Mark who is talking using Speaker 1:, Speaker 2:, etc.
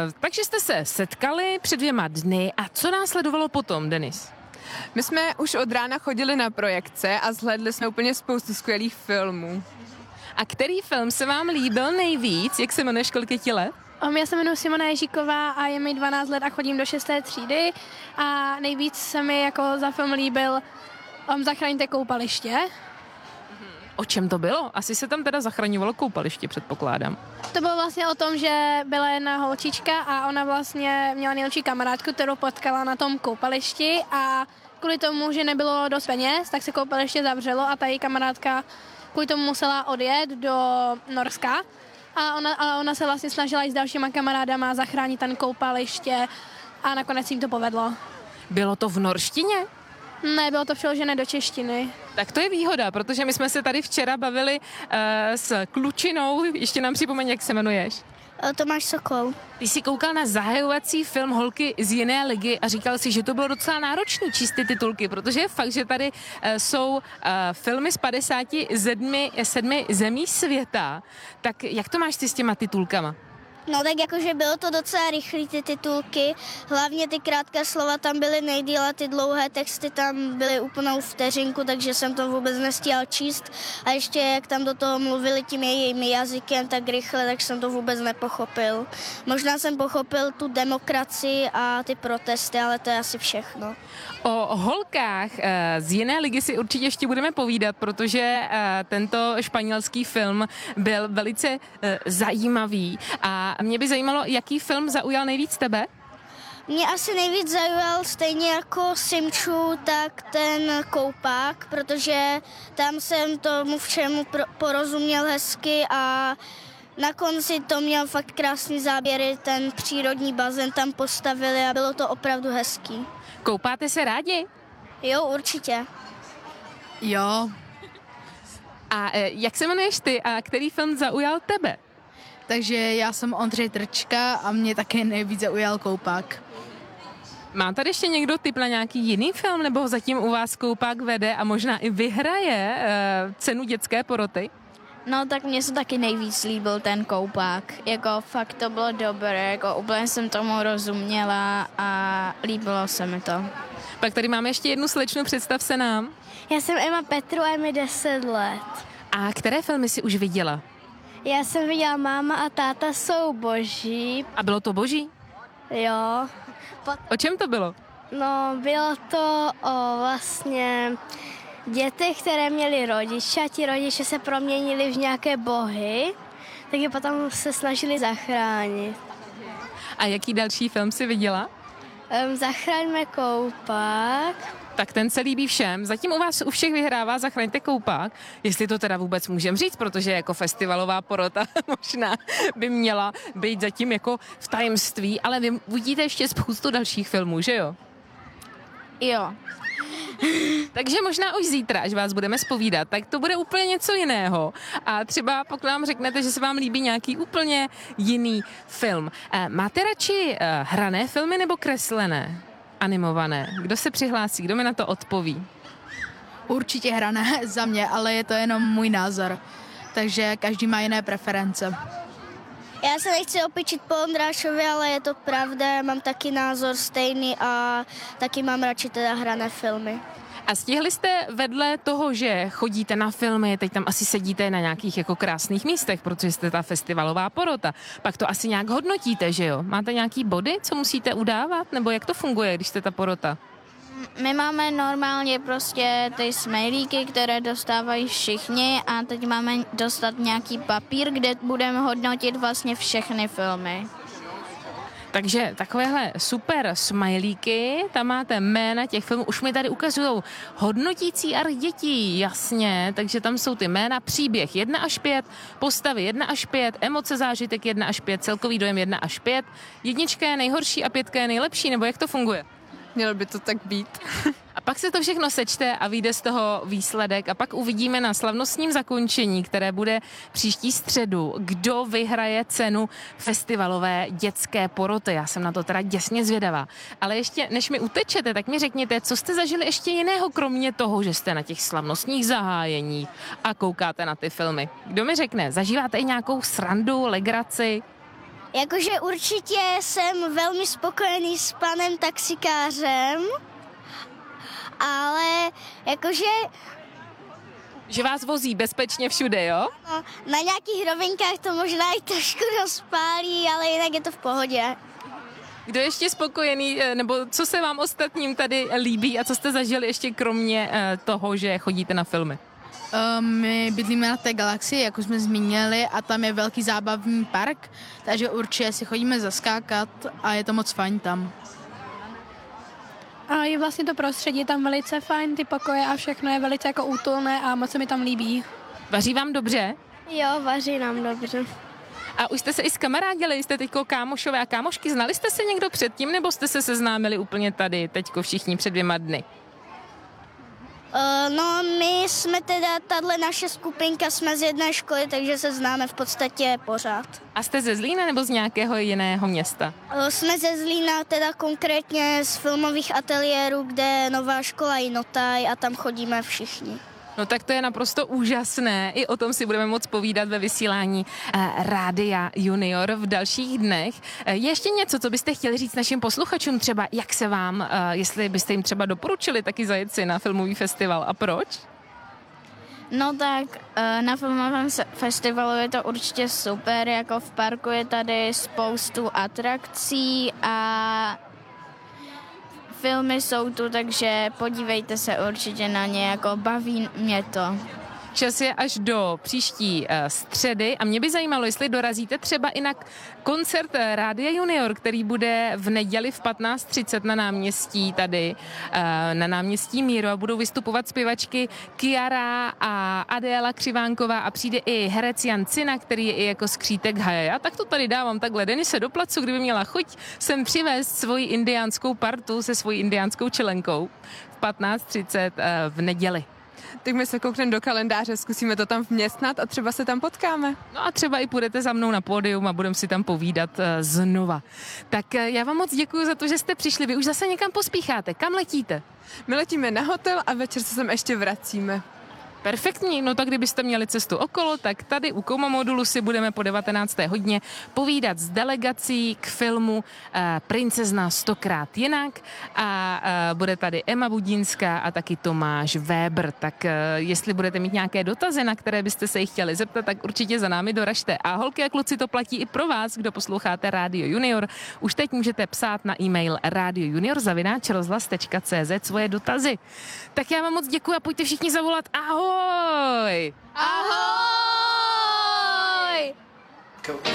Speaker 1: Takže jste se setkali před 2 dny a co následovalo potom, Denis?
Speaker 2: My jsme už od rána chodili na projekce a zhlédli jsme úplně spoustu skvělých filmů.
Speaker 1: A který film se vám líbil nejvíc? Jak se jmenuješ, kolik je ti let?
Speaker 3: Já se jmenuji Simona Ježíková a je mi 12 let a chodím do 6. třídy a nejvíc se mi jako za film líbil Zachraňte koupaliště.
Speaker 1: O čem to bylo? Asi se tam teda zachraňovalo koupaliště, předpokládám.
Speaker 3: To bylo vlastně o tom, že byla jedna holčička a ona vlastně měla nejlepší kamarádku, kterou potkala na tom koupališti a kvůli tomu, že nebylo dost peněz, tak se koupaliště zavřelo a ta její kamarádka kvůli tomu musela odjet do Norska a ona se vlastně snažila i s dalšíma kamarádama zachránit ten koupaliště a nakonec jim to povedlo.
Speaker 1: Bylo to v norštině?
Speaker 3: Ne, bylo to přeložené do češtiny.
Speaker 1: Tak to je výhoda, protože my jsme se tady včera bavili s klučinou, ještě nám připomeň, jak se jmenuješ.
Speaker 4: Tomáš Sokol.
Speaker 1: Ty jsi koukal na zahajovací film Holky z jiné ligy a říkal si, že to bylo docela náročný číst ty titulky, protože je fakt, že tady jsou filmy z 57 zemí světa. Tak jak to máš ty s těma titulkama?
Speaker 4: No tak jakože bylo to docela rychlý ty titulky, hlavně ty krátké slova tam byly nejdýl a ty dlouhé texty tam byly úplnou vteřinku, takže jsem to vůbec nestíhal číst a ještě jak tam do toho mluvili tím jejím jazykem tak rychle, tak jsem to vůbec nepochopil. Možná jsem pochopil tu demokracii a ty protesty, ale to je asi všechno.
Speaker 1: O holkách z jiné ligy si určitě ještě budeme povídat, protože tento španělský film byl velice zajímavý a mě by zajímalo, jaký film zaujal nejvíc tebe?
Speaker 4: Mě asi nejvíc zaujal stejně jako Simču, tak ten Koupák, protože tam jsem tomu všemu porozuměl hezky a na konci to měl fakt krásný záběry, ten přírodní bazén tam postavili a bylo to opravdu hezký.
Speaker 1: Koupáte se rádi?
Speaker 4: Jo, určitě.
Speaker 5: Jo.
Speaker 1: A jak se jmenuješ ty a který film zaujal tebe?
Speaker 5: Takže já jsem Ondřej Trčka a mě také nejvíc zaujal Koupák.
Speaker 1: Má tady ještě někdo tip na nějaký jiný film, nebo zatím u vás Koupák vede a možná i vyhraje cenu dětské poroty?
Speaker 6: No tak mně se taky nejvíc líbil ten Koupák. Jako fakt to bylo dobré, jako úplně jsem tomu rozuměla a líbilo se mi to.
Speaker 1: Pak tady máme ještě jednu slečnu, představ se nám.
Speaker 4: Já jsem Emma Petru a je mi 10 let.
Speaker 1: A které filmy jsi už viděla?
Speaker 4: Já jsem viděla Máma a táta jsou boží.
Speaker 1: A bylo to boží?
Speaker 4: Jo.
Speaker 1: O čem to bylo?
Speaker 4: No, bylo to o vlastně dětech, které měly rodiče a ti rodiče se proměnili v nějaké bohy, tak je potom se snažili zachránit.
Speaker 1: A jaký další film jsi viděla?
Speaker 4: Zachraňme Koupák.
Speaker 1: Tak ten se líbí všem. Zatím u vás u všech vyhrává Zachraňte Koupák. Jestli to teda vůbec můžem říct, protože jako festivalová porota možná by měla být zatím jako v tajemství, ale vy uvidíte ještě spoustu dalších filmů, že jo?
Speaker 6: Jo.
Speaker 1: Takže možná už zítra, až vás budeme zpovídat, tak to bude úplně něco jiného. A třeba pokud nám řeknete, že se vám líbí nějaký úplně jiný film. Máte radši hrané filmy nebo kreslené? Animované. Kdo se přihlásí? Kdo mi na to odpoví?
Speaker 5: Určitě hrané za mě, ale je to jenom můj názor. Takže každý má jiné preference.
Speaker 4: Já se nechci opičit po Ondrášovi, ale je to pravda, mám taky názor stejný a taky mám radši teda hrané filmy.
Speaker 1: A stihli jste vedle toho, že chodíte na filmy, teď tam asi sedíte na nějakých jako krásných místech, protože jste ta festivalová porota, pak to asi nějak hodnotíte, že jo? Máte nějaký body, co musíte udávat, nebo jak to funguje, když jste ta porota?
Speaker 6: My máme normálně prostě ty smajlíky, které dostávají všichni a teď máme dostat nějaký papír, kde budeme hodnotit vlastně všechny filmy.
Speaker 1: Takže takovéhle super smajlíky, tam máte jména těch filmů, už mi tady ukazují hodnotící ar dětí, jasně, takže tam jsou ty jména, příběh 1 až 5, postavy 1 až 5, emoce zážitek 1 až 5, celkový dojem 1 až 5, jednička je nejhorší a 5 je nejlepší, nebo jak to funguje?
Speaker 2: Mělo by to tak být.
Speaker 1: A pak se to všechno sečte a vyjde z toho výsledek a pak uvidíme na slavnostním zakončení, které bude příští středu, kdo vyhraje cenu festivalové dětské poroty. Já jsem na to teda děsně zvědavá. Ale ještě, než mi utečete, tak mi řekněte, co jste zažili ještě jiného, kromě toho, že jste na těch slavnostních zahájeních a koukáte na ty filmy. Kdo mi řekne, zažíváte i nějakou srandu, legraci?
Speaker 4: Jakože určitě jsem velmi spokojený s panem taxikářem, ale jakože
Speaker 1: Že vás vozí bezpečně všude, jo?
Speaker 4: no, na nějakých rovinkách to možná i trošku rozpálí, ale jinak je to v pohodě.
Speaker 1: Kdo je ještě spokojený, nebo co se vám ostatním tady líbí a co jste zažili ještě kromě toho, že chodíte na filmy?
Speaker 5: My bydlíme na té galaxii, jak už jsme zmínili, a tam je velký zábavní park, takže určitě si chodíme zaskákat a je to moc fajn tam.
Speaker 3: A je vlastně to prostředí tam velice fajn, ty pokoje a všechno je velice jako útulné a moc se mi tam líbí.
Speaker 1: Vaří vám dobře?
Speaker 4: Jo, vaří nám dobře.
Speaker 1: A už jste se i zkamarádili, jste teďko kámošové a kámošky, znali jste se někdo předtím, nebo jste se seznámili úplně tady, teďko všichni před 2 dny?
Speaker 4: No, my jsme teda, tahle naše skupinka, jsme z jedné školy, takže se známe v podstatě pořád.
Speaker 1: A jste ze Zlína nebo z nějakého jiného města?
Speaker 4: Jsme ze Zlína, teda konkrétně z filmových ateliérů, kde je nová škola Inotaj a tam chodíme všichni.
Speaker 1: No tak to je naprosto úžasné. I o tom si budeme moc povídat ve vysílání Rádia Junior v dalších dnech. Je ještě něco, co byste chtěli říct našim posluchačům, třeba jak se vám, jestli byste jim třeba doporučili taky zajet si na filmový festival a proč?
Speaker 6: No tak na filmovém festivalu je to určitě super, jako v parku je tady spoustu atrakcí a filmy jsou tu, takže podívejte se určitě na ně, jako baví mě to.
Speaker 1: Čas je až do příští středy a mě by zajímalo, jestli dorazíte třeba i na koncert Rádia Junior, který bude v neděli v 15:30 na náměstí tady, na náměstí Míru a budou vystupovat zpěvačky Kiara a Adéla Křivánková a přijde i herec Jan Cina, který je i jako skřítek Hajaja. Tak to tady dávám takhle Denise do placu, kdyby měla chuť sem přivést svoji indiánskou partu se svojí indiánskou čelenkou v 15:30 v neděli.
Speaker 2: Tak my se koukneme do kalendáře, zkusíme to tam vměstnat a třeba se tam potkáme.
Speaker 1: No a třeba i půjdete za mnou na pódium a budeme si tam povídat znova. Tak já vám moc děkuji za to, že jste přišli. Vy už zase někam pospícháte. Kam letíte?
Speaker 2: My letíme na hotel a večer se sem ještě vracíme.
Speaker 1: Perfektní, no tak kdybyste měli cestu okolo, tak tady u Koma Modulu si budeme po 19. hodině povídat s delegací k filmu Princezna 100krát jinak a bude tady Emma Budínská a taky Tomáš Weber, tak jestli budete mít nějaké dotazy, na které byste se jich chtěli zeptat, tak určitě za námi doražte. A holky a kluci, to platí i pro vás, kdo posloucháte Rádio Junior. Už teď můžete psát na e-mail radiojunior@rozhlas.cz svoje dotazy. Tak já vám moc děkuji a pojďte všichni zavolat ahoj!
Speaker 3: Ahoj!